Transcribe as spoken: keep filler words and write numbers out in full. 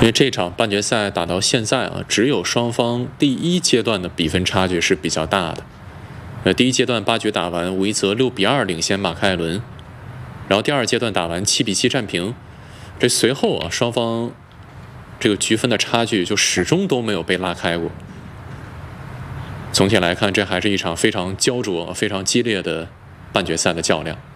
因为这场半决赛打到现在啊，只有双方第一阶段的比分差距是比较大的。呃，第一阶段八局打完，吴一泽六比二领先马克艾伦，然后第二阶段打完七比七战平。这随后啊，双方这个局分的差距就始终都没有被拉开过。总体来看，这还是一场非常焦灼、非常激烈的半决赛的较量。